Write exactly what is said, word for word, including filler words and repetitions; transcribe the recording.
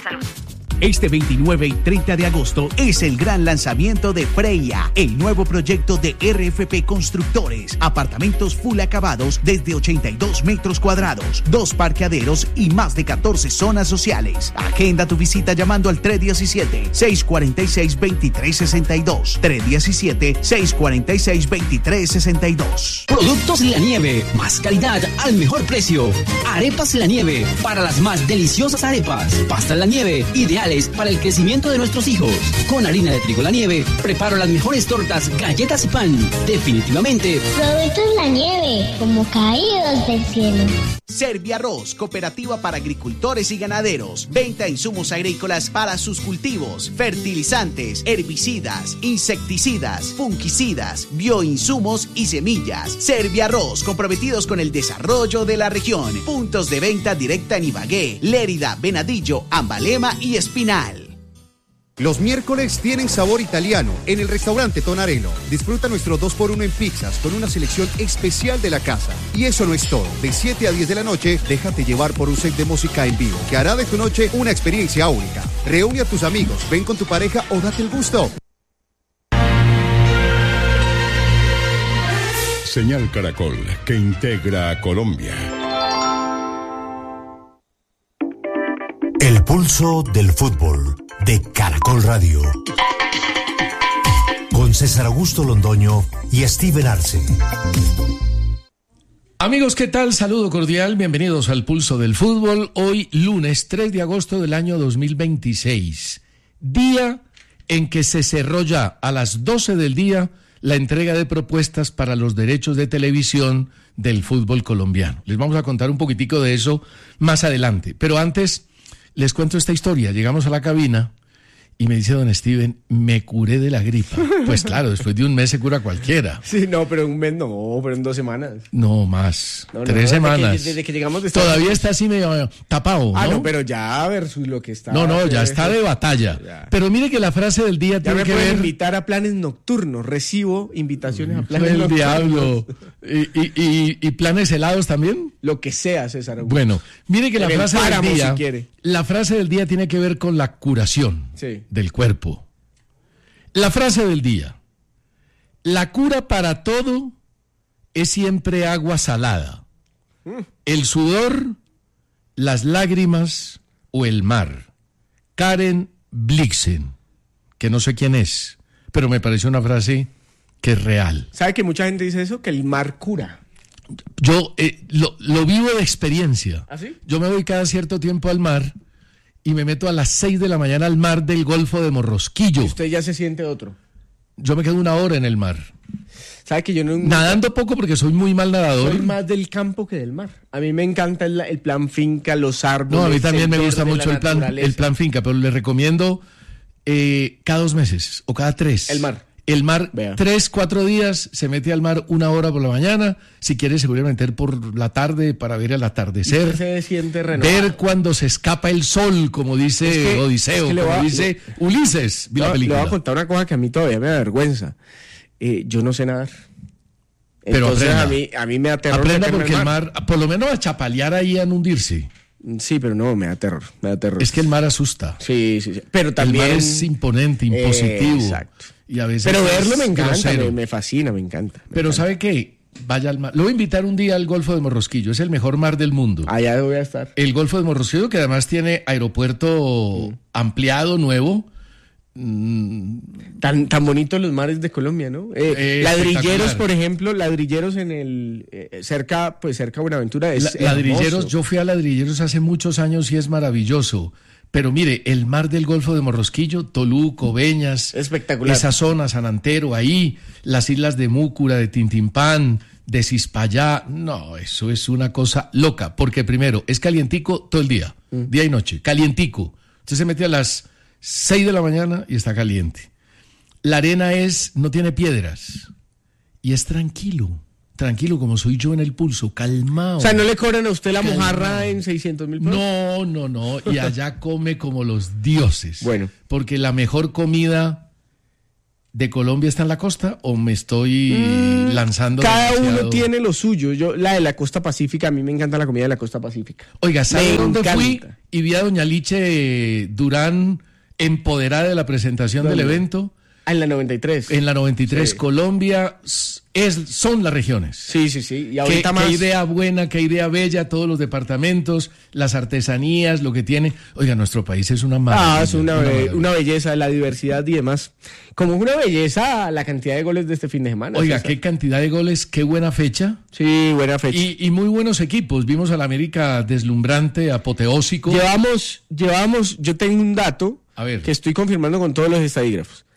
César. Este veintinueve y treinta de agosto es el gran lanzamiento de Freia, el nuevo proyecto de R F P Constructores. Apartamentos full acabados desde ochenta y dos metros cuadrados, dos parqueaderos y más de catorce zonas sociales. Agenda tu visita llamando al tres uno siete, seis cuatro seis, dos tres seis dos, tres uno siete, seis cuatro seis, dos tres seis dos. Productos La Nieve, más calidad al mejor precio. Arepas La Nieve, para las más deliciosas arepas. Pasta La Nieve, ideal para el crecimiento de nuestros hijos. Con harina de trigo La Nieve, preparo las mejores tortas, galletas y pan. Definitivamente, Productos La Nieve, como caídos del cielo. Serviarroz, cooperativa para agricultores y ganaderos. Venta de insumos agrícolas para sus cultivos, fertilizantes, herbicidas, insecticidas, fungicidas, bioinsumos y semillas. Serviarroz, comprometidos con el desarrollo de la región. Puntos de venta directa en Ibagué, Lérida, Venadillo, Ambalema y Espinal. Los miércoles tienen sabor italiano en el restaurante Tonarello. Disfruta nuestro dos por uno en pizzas con una selección especial de la casa. Y eso no es todo. De siete a diez de la noche, déjate llevar por un set de música en vivo que hará de tu noche una experiencia única. Reúne a tus amigos, ven con tu pareja o date el gusto. Señal Caracol, que integra a Colombia. El pulso del fútbol de Caracol Radio. Con César Augusto Londoño y Steven Arce. Amigos, ¿qué tal? Saludo cordial, bienvenidos al Pulso del Fútbol. Hoy, lunes tres de agosto del año dos mil veintiséis. Día en que se cerró ya a las doce del día la entrega de propuestas para los derechos de televisión del fútbol colombiano. Les vamos a contar un poquitico de eso más adelante. Pero antes les cuento esta historia. Llegamos a la cabina y me dice don Steven, me curé de la gripa. Pues claro, después de un mes se cura cualquiera. Sí, no, pero un mes no, pero en dos semanas. No, más. No, no, Tres desde semanas. Que, desde que llegamos de Estados Todavía Unidos. está así medio tapado, ¿no? Ah, no, pero ya versus lo que está. No, no, ya está de batalla. Ya. Pero mire que la frase del día Ya tiene me que pueden ver... invitar a planes nocturnos. Recibo invitaciones a planes El nocturnos. diablo. ¿Y, y, y, ¿Y planes helados también? Lo que sea, César Augusto. Bueno, mire que la En el frase páramo, del día... si quiere. La frase del día tiene que ver con la curación Sí. del cuerpo. La frase del día. La cura para todo es siempre agua salada. El sudor, las lágrimas o el mar. Karen Blixen, que no sé quién es, pero me pareció una frase que es real. ¿Sabe que mucha gente dice eso? Que el mar cura. Yo eh, lo, lo vivo de experiencia. ¿Ah, sí? Yo me voy cada cierto tiempo al mar y me meto a las seis de la mañana al mar del Golfo de Morrosquillo. Y usted ya se siente otro. Yo me quedo una hora en el mar. ¿Sabe que yo no... Nadando poco porque soy muy mal nadador. Soy más del campo que del mar. A mí me encanta el, el plan finca, los árboles. No, a mí también el me gusta verde, mucho la el plan, naturaleza. el plan finca, pero le recomiendo eh, cada dos meses o cada tres. El mar. El mar, Vea. tres, cuatro días, se mete al mar una hora por la mañana. Si quiere, se vuelve a meter por la tarde para ver el atardecer. Usted se siente renovado. Ver cuando se escapa el sol, como dice Es que- Odiseo, es que le como voy a- dice Ulises. Vi la Le- Le película. voy a contar una cosa que a mí todavía me da vergüenza. Eh, yo no sé nadar. Pero Entonces aprenda. a mí, a mí me da terror. Aprenda meterme porque al el mar, por lo menos a chapalear ahí, a no hundirse. Sí, pero no, me da terror. Me da terror. Es que el mar asusta. Sí, sí, sí. Pero también. El mar es imponente, impositivo. Eh, exacto. Y a veces Pero es verlo me encanta, grosero. me, me fascina, me encanta. me Pero encanta. ¿sabe qué? Vaya al mar. Lo voy a invitar un día al Golfo de Morrosquillo. Es el mejor mar del mundo. Allá voy a estar. El Golfo de Morrosquillo, que además tiene aeropuerto ampliado, nuevo. Mm, Tan, tan bonitos los mares de Colombia, ¿no? Eh, Eh, ladrilleros, espectacular. por ejemplo, ladrilleros en el eh, cerca, pues cerca de Buenaventura es la- ladrilleros, hermoso. yo fui a Ladrilleros hace muchos años y es maravilloso. Pero mire, el mar del Golfo de Morrosquillo, Toluco, Beñas, Espectacular. esa zona, San Antero, ahí, las islas de Múcura, de Tintimpán, de Cispayá, no, eso es una cosa loca, porque primero, es calientico todo el día, día y noche, calientico. Usted se mete a las seis de la mañana y está caliente. La arena es, no tiene piedras, y es tranquilo, tranquilo como soy yo en el pulso, calmado. O sea, ¿no le cobran a usted la Calma. mojarra en seiscientos mil pesos? No, no, no. Y allá come como los dioses. Bueno. Porque la mejor comida de Colombia está en la costa o me estoy mm, lanzando? Cada demasiado? uno tiene lo suyo. Yo, la de la costa pacífica, a mí me encanta la comida de la costa pacífica. Oiga, ¿sabe me dónde encanta. fui? Y vi a doña Liche Durán empoderada de la presentación ¿Dónde? del evento. Ah, en la noventa y tres. En la noventa y tres, Sí. Colombia es, son las regiones. Sí, sí, sí. Y Qué, ahorita más... qué idea buena, qué idea bella, todos los departamentos, las artesanías, lo que tiene. Oiga, nuestro país es una maravilla. Ah, es una, una be- maravilla. una belleza, la diversidad y demás. Como una belleza la cantidad de goles de este fin de semana. Oiga, César. qué cantidad de goles, qué buena fecha. Sí, buena fecha. Y, y muy buenos equipos. Vimos al América deslumbrante, apoteósico. Llevamos, llevamos, yo tengo un dato A ver. que estoy confirmando con todos los estadígrafos.